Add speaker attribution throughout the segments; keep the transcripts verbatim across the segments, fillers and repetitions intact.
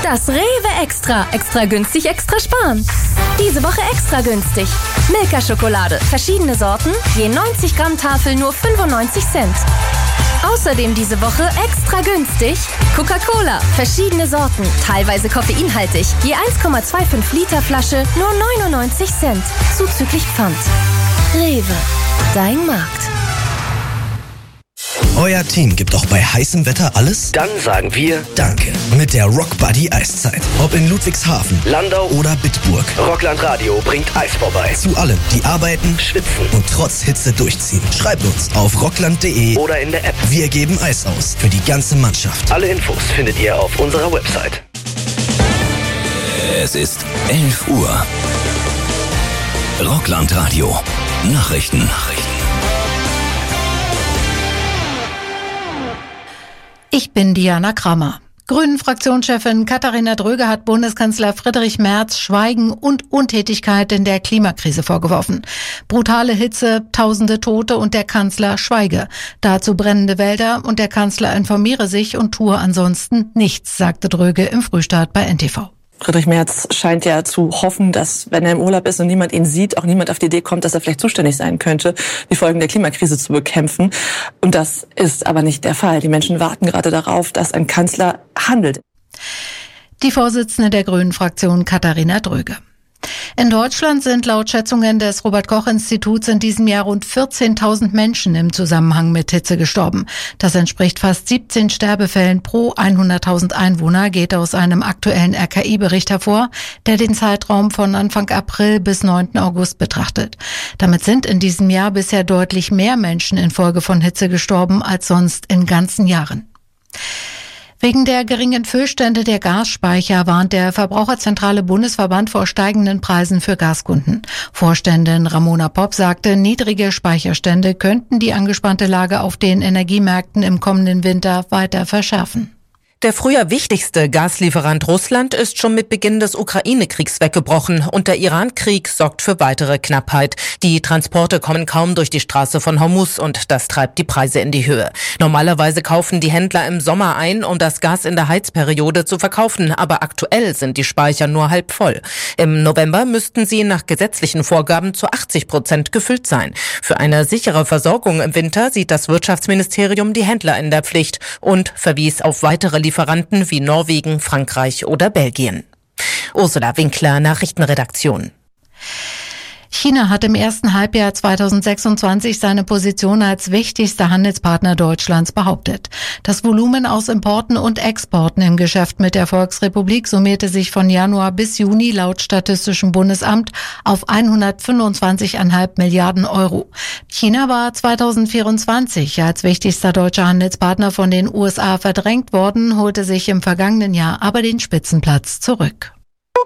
Speaker 1: Das Rewe Extra. Extra günstig, extra sparen. Diese Woche extra günstig. Milka-Schokolade. Verschiedene Sorten. Je neunzig Gramm Tafel nur fünfundneunzig Cent. Außerdem diese Woche extra günstig. Coca-Cola. Verschiedene Sorten. Teilweise koffeinhaltig. Je eins Komma fünfundzwanzig Liter Flasche nur neunundneunzig Cent. Zuzüglich Pfand. Rewe. Dein Markt.
Speaker 2: Euer Team gibt auch bei heißem Wetter alles?
Speaker 3: Dann sagen wir
Speaker 2: Danke. Mit der Rock Buddy Eiszeit. Ob in Ludwigshafen,
Speaker 3: Landau
Speaker 2: oder Bitburg.
Speaker 3: Rockland Radio bringt Eis vorbei.
Speaker 2: Zu allen, die arbeiten,
Speaker 3: schwitzen
Speaker 2: und trotz Hitze durchziehen. Schreibt uns auf rockland punkt de
Speaker 3: oder in der App.
Speaker 2: Wir geben Eis aus für die ganze Mannschaft.
Speaker 3: Alle Infos findet ihr auf unserer Website.
Speaker 4: Es ist elf Uhr. Rockland Radio. Nachrichten. Nachrichten.
Speaker 5: Ich bin Diana Kramer. Grünen-Fraktionschefin Katharina Dröge hat Bundeskanzler Friedrich Merz Schweigen und Untätigkeit in der Klimakrise vorgeworfen. Brutale Hitze, tausende Tote und der Kanzler schweige. Dazu brennende Wälder und der Kanzler informiere sich und tue ansonsten nichts, sagte Dröge im Frühstart bei N T V.
Speaker 6: Friedrich Merz scheint ja zu hoffen, dass, wenn er im Urlaub ist und niemand ihn sieht, auch niemand auf die Idee kommt, dass er vielleicht zuständig sein könnte, die Folgen der Klimakrise zu bekämpfen. Und das ist aber nicht der Fall. Die Menschen warten gerade darauf, dass ein Kanzler handelt.
Speaker 5: Die Vorsitzende der Grünen-Fraktion Katharina Dröge. In Deutschland sind laut Schätzungen des Robert-Koch-Instituts in diesem Jahr rund vierzehntausend Menschen im Zusammenhang mit Hitze gestorben. Das entspricht fast siebzehn Sterbefällen pro hunderttausend Einwohner, geht aus einem aktuellen R K I-Bericht hervor, der den Zeitraum von Anfang April bis neunten August betrachtet. Damit sind in diesem Jahr bisher deutlich mehr Menschen infolge von Hitze gestorben als sonst in ganzen Jahren. Wegen der geringen Füllstände der Gasspeicher warnt der Verbraucherzentrale Bundesverband vor steigenden Preisen für Gaskunden. Vorständin Ramona Popp sagte, niedrige Speicherstände könnten die angespannte Lage auf den Energiemärkten im kommenden Winter weiter verschärfen.
Speaker 7: Der früher wichtigste Gaslieferant Russland ist schon mit Beginn des Ukraine-Kriegs weggebrochen und der Iran-Krieg sorgt für weitere Knappheit. Die Transporte kommen kaum durch die Straße von Hormuz und das treibt die Preise in die Höhe. Normalerweise kaufen die Händler im Sommer ein, um das Gas in der Heizperiode zu verkaufen, aber aktuell sind die Speicher nur halb voll. Im November müssten sie nach gesetzlichen Vorgaben zu achtzig Prozent gefüllt sein. Für eine sichere Versorgung im Winter sieht das Wirtschaftsministerium die Händler in der Pflicht und verwies auf weitere Lieferanten Lieferanten wie Norwegen, Frankreich oder Belgien. Ursula Winkler, Nachrichtenredaktion.
Speaker 5: China hat im ersten Halbjahr zweitausendsechsundzwanzig seine Position als wichtigster Handelspartner Deutschlands behauptet. Das Volumen aus Importen und Exporten im Geschäft mit der Volksrepublik summierte sich von Januar bis Juni laut Statistischem Bundesamt auf hundertfünfundzwanzig Komma fünf Milliarden Euro. China war zweitausendvierundzwanzig als wichtigster deutscher Handelspartner von den U S A verdrängt worden, holte sich im vergangenen Jahr aber den Spitzenplatz zurück.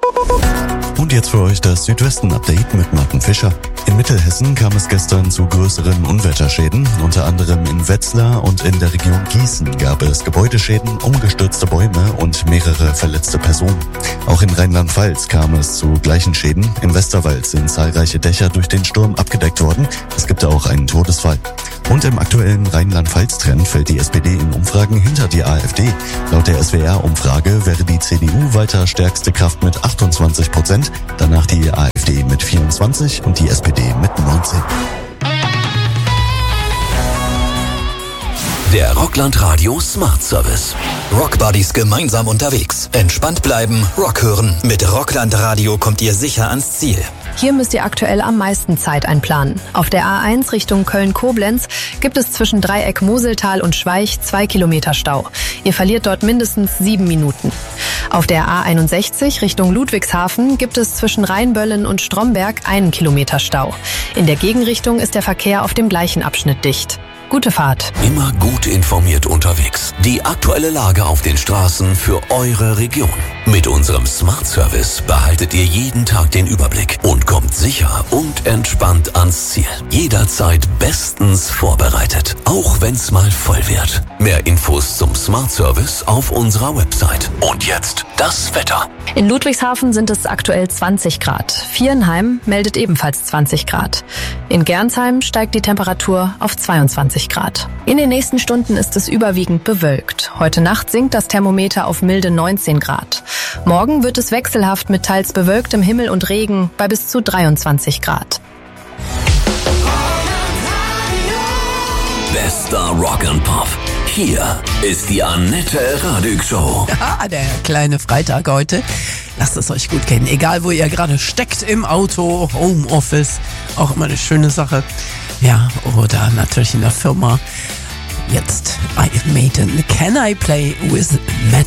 Speaker 8: Und jetzt für euch das Südwesten-Update mit Martin Fischer. In Mittelhessen kam es gestern zu größeren Unwetterschäden. Unter anderem in Wetzlar und in der Region Gießen gab es Gebäudeschäden, umgestürzte Bäume und mehrere verletzte Personen. Auch in Rheinland-Pfalz kam es zu gleichen Schäden. Im Westerwald sind zahlreiche Dächer durch den Sturm abgedeckt worden. Es gibt auch einen Todesfall. Und im aktuellen Rheinland-Pfalz-Trend fällt die S P D in Umfragen hinter die A f D. Laut der S W R-Umfrage wäre die C D U weiter stärkste Kraft mit achtundzwanzig Prozent, danach die A f D mit vierundzwanzig und die S P D mit neunzehn.
Speaker 4: Der Rockland Radio Smart Service. Rock Buddies gemeinsam unterwegs. Entspannt bleiben, Rock hören. Mit Rockland Radio kommt ihr sicher ans Ziel.
Speaker 9: Hier müsst ihr aktuell am meisten Zeit einplanen. Auf der A eins Richtung Köln-Koblenz gibt es zwischen Dreieck Moseltal und Schweich zwei Kilometer Stau. Ihr verliert dort mindestens sieben Minuten. Auf der A einundsechzig Richtung Ludwigshafen gibt es zwischen Rheinböllen und Stromberg einen Kilometer Stau. In der Gegenrichtung ist der Verkehr auf dem gleichen Abschnitt dicht. Gute Fahrt.
Speaker 4: Immer gut informiert unterwegs. Die aktuelle Lage auf den Straßen für eure Region. Mit unserem Smart Service behaltet ihr jeden Tag den Überblick und kommt sicher und entspannt ans Ziel. Jederzeit bestens vorbereitet, auch wenn's mal voll wird. Mehr Infos zum Smart Service auf unserer Website. Und jetzt das Wetter.
Speaker 9: In Ludwigshafen sind es aktuell zwanzig Grad. Viernheim meldet ebenfalls zwanzig Grad. In Gernsheim steigt die Temperatur auf zweiundzwanzig Grad. In den nächsten Stunden ist es überwiegend bewölkt. Heute Nacht sinkt das Thermometer auf milde neunzehn Grad. Morgen wird es wechselhaft mit teils bewölktem Himmel und Regen bei bis zu dreiundzwanzig Grad.
Speaker 4: Bester Rock and Pop. Hier ist die Annette Radig Show.
Speaker 10: Ja, der kleine Freitag heute. Lasst es euch gut gehen. Egal, wo ihr gerade steckt, im Auto, Homeoffice, auch immer eine schöne Sache. Ja, oder natürlich in der Firma. Jetzt Iron Maiden. Can I Play with Metal?